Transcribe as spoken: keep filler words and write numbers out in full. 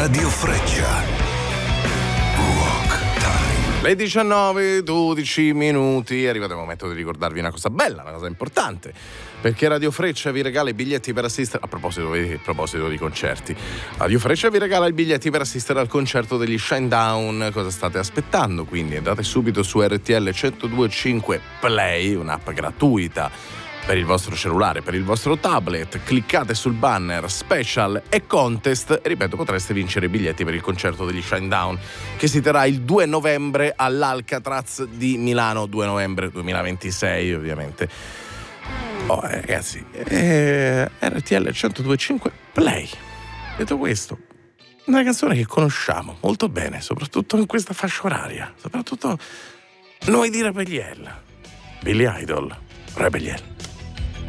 Radio Freccia. Le diciannove, dodici minuti, è arrivato il momento di ricordarvi una cosa bella, una cosa importante, perché Radio Freccia vi regala i biglietti per assistere, a proposito, a proposito di concerti, Radio Freccia vi regala i biglietti per assistere al concerto degli Shinedown. Cosa state aspettando? Quindi andate subito su R T L centodue e cinque Play, un'app gratuita per il vostro cellulare, per il vostro tablet, cliccate sul banner Special e Contest e ripeto, potreste vincere i biglietti per il concerto degli Shinedown che si terrà il due novembre all'Alcatraz di Milano, due novembre duemilaventisei ovviamente. Oh eh, ragazzi, eh, R T L centodue e cinque Play. Detto questo, una canzone che conosciamo molto bene, soprattutto in questa fascia oraria, soprattutto noi di Rebelliel, Billy Idol, Rebelliel.